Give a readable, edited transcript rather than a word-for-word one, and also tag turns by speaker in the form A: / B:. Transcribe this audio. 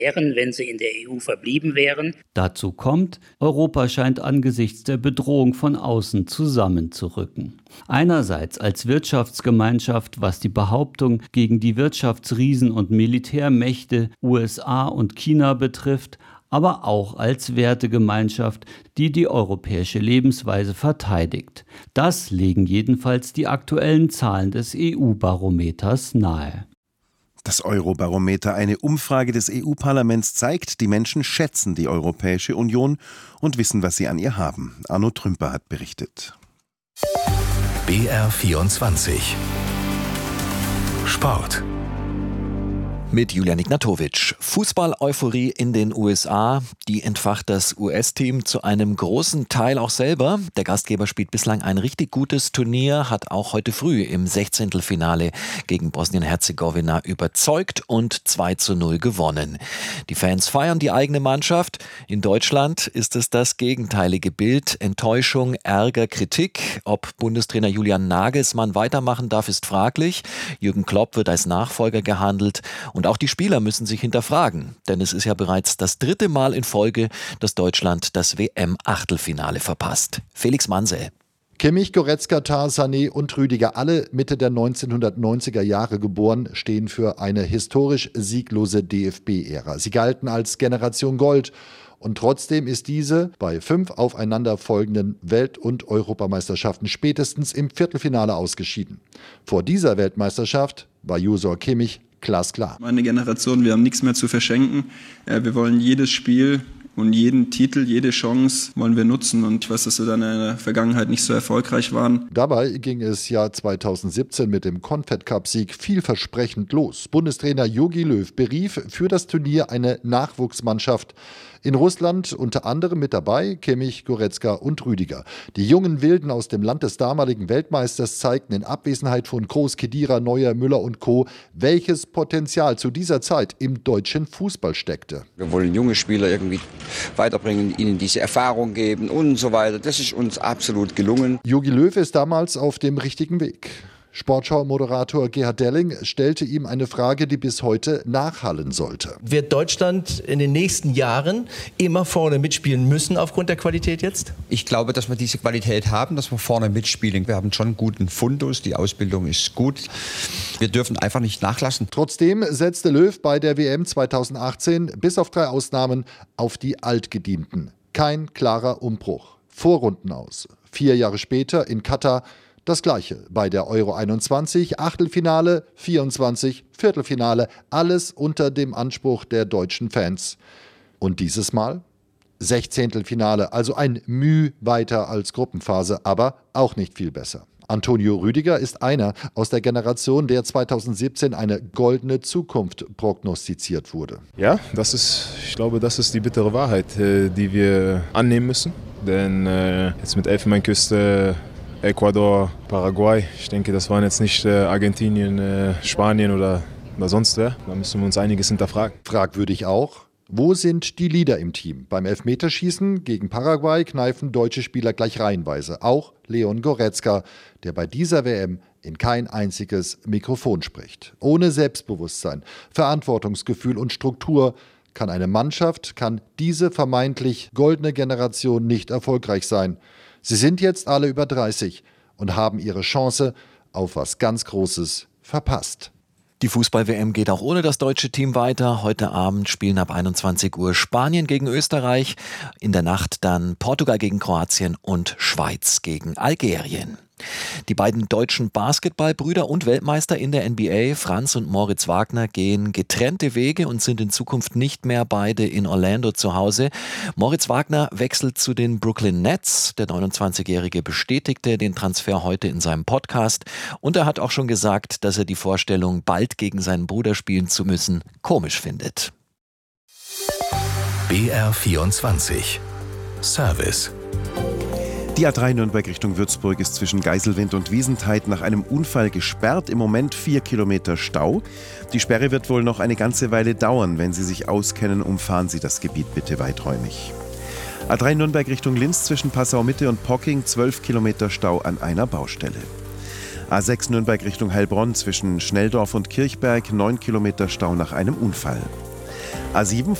A: wären, wenn sie in der EU verblieben wären.
B: Dazu kommt, Europa scheint angesichts der Bedrohung von außen zusammenzurücken. Einerseits als Wirtschaftsgemeinschaft, was die Behauptung gegen die Wirtschaftsriesen und Militärmächte USA und China betrifft, aber auch als Wertegemeinschaft, die die europäische Lebensweise verteidigt. Das legen jedenfalls die aktuellen Zahlen des EU-Barometers nahe.
C: Das Eurobarometer, eine Umfrage des EU-Parlaments, zeigt, die Menschen schätzen die Europäische Union und wissen, was sie an ihr haben. Arno Trümper hat berichtet.
D: BR24 Sport
E: mit Julian Ignatowitsch. Fußball-Euphorie in den USA, die entfacht das US-Team zu einem großen Teil auch selber. Der Gastgeber spielt bislang ein richtig gutes Turnier, hat auch heute früh im 16. gegen Bosnien-Herzegowina überzeugt und 2:0 gewonnen. Die Fans feiern die eigene Mannschaft. In Deutschland ist es das gegenteilige Bild. Enttäuschung, Ärger, Kritik. Ob Bundestrainer Julian Nagelsmann weitermachen darf, ist fraglich. Jürgen Klopp wird als Nachfolger gehandelt. Und auch die Spieler müssen sich hinterfragen, denn es ist ja bereits das 3. Mal in Folge, dass Deutschland das WM-Achtelfinale verpasst. Felix Mansell.
F: Kimmich, Goretzka, Tah, Sané und Rüdiger, alle Mitte der 1990er Jahre geboren, stehen für eine historisch sieglose DFB-Ära. Sie galten als Generation Gold. Und trotzdem ist diese bei 5 aufeinanderfolgenden Welt- und Europameisterschaften spätestens im Viertelfinale ausgeschieden. Vor dieser Weltmeisterschaft war Jusor Kimmich glasklar.
G: Meine Generation, wir haben nichts mehr zu verschenken. Wir wollen jedes Spiel und jeden Titel, jede Chance wollen wir nutzen. Und ich weiß, dass wir dann in der Vergangenheit nicht so erfolgreich waren.
F: Dabei ging es Jahr 2017 mit dem Confed-Cup-Sieg vielversprechend los. Bundestrainer Jogi Löw berief für das Turnier eine Nachwuchsmannschaft. In Russland unter anderem mit dabei Kimmich, Goretzka und Rüdiger. Die jungen Wilden aus dem Land des damaligen Weltmeisters zeigten in Abwesenheit von Kroos, Khedira, Neuer, Müller und Co., welches Potenzial zu dieser Zeit im deutschen Fußball steckte.
H: Wir wollen junge Spieler irgendwie weiterbringen, ihnen diese Erfahrung geben und so weiter. Das ist uns absolut gelungen.
F: Jogi Löw ist damals auf dem richtigen Weg. Sportschau-Moderator Gerhard Delling stellte ihm eine Frage, die bis heute nachhallen sollte.
I: Wird Deutschland in den nächsten Jahren immer vorne mitspielen müssen aufgrund der Qualität jetzt?
J: Ich glaube, dass wir diese Qualität haben, dass wir vorne mitspielen. Wir haben schon einen guten Fundus, die Ausbildung ist gut. Wir dürfen einfach nicht nachlassen.
F: Trotzdem setzte Löw bei der WM 2018 bis auf 3 Ausnahmen auf die Altgedienten. Kein klarer Umbruch. Vorrunden aus. 4 Jahre später in Katar das Gleiche bei der Euro 21, Achtelfinale, 24, Viertelfinale, alles unter dem Anspruch der deutschen Fans. Und dieses Mal 16. Finale, also ein Müh weiter als Gruppenphase, aber auch nicht viel besser. Antonio Rüdiger ist einer aus der Generation, der 2017 eine goldene Zukunft prognostiziert wurde.
K: Ja, ich glaube, das ist die bittere Wahrheit, die wir annehmen müssen. Denn jetzt mit Elfenbeinküste, Ecuador, Paraguay, ich denke, das waren jetzt nicht Argentinien, Spanien oder sonst wer. Da müssen wir uns einiges hinterfragen.
F: Fragwürdig auch, wo sind die Leader im Team? Beim Elfmeterschießen gegen Paraguay kneifen deutsche Spieler gleich reihenweise. Auch Leon Goretzka, der bei dieser WM in kein einziges Mikrofon spricht. Ohne Selbstbewusstsein, Verantwortungsgefühl und Struktur kann eine Mannschaft, kann diese vermeintlich goldene Generation nicht erfolgreich sein. Sie sind jetzt alle über 30 und haben ihre Chance auf was ganz Großes verpasst.
E: Die Fußball-WM geht auch ohne das deutsche Team weiter. Heute Abend spielen ab 21 Uhr Spanien gegen Österreich. In der Nacht dann Portugal gegen Kroatien und Schweiz gegen Algerien. Die beiden deutschen Basketballbrüder und Weltmeister in der NBA, Franz und Moritz Wagner, gehen getrennte Wege und sind in Zukunft nicht mehr beide in Orlando zu Hause. Moritz Wagner wechselt zu den Brooklyn Nets. Der 29-Jährige bestätigte den Transfer heute in seinem Podcast. Und er hat auch schon gesagt, dass er die Vorstellung, bald gegen seinen Bruder spielen zu müssen, komisch findet.
D: BR24 Service.
C: Die A3 Nürnberg Richtung Würzburg ist zwischen Geiselwind und Wiesentheit nach einem Unfall gesperrt. Im Moment 4 Kilometer Stau. Die Sperre wird wohl noch eine ganze Weile dauern. Wenn Sie sich auskennen, umfahren Sie das Gebiet bitte weiträumig. A3 Nürnberg Richtung Linz zwischen Passau-Mitte und Pocking 12 Kilometer Stau an einer Baustelle. A6 Nürnberg Richtung Heilbronn zwischen Schnelldorf und Kirchberg 9 Kilometer Stau nach einem Unfall. A7